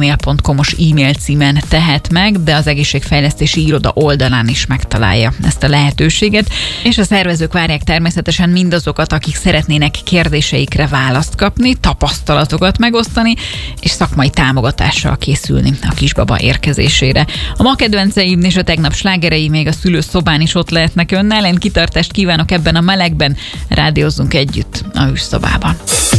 gmail.com-os e-mail címen tehet meg, de az egészségfejlesztési iroda oldalán is megtalálja ezt a lehetőséget, és a szervezők várják természetesen mindazokat, akik szeretnének kérdéseikre választ kapni, tapasztalatokat megosztani, és szakmai támogatással készülni a kisbaba érkezésére. A ma kedvenceim és a tegnap slágerei még a szülőszobán is ott lehetnek önnel. Én kitartást kívánok ebben a melegben, rádiózzunk együtt a ősszobában.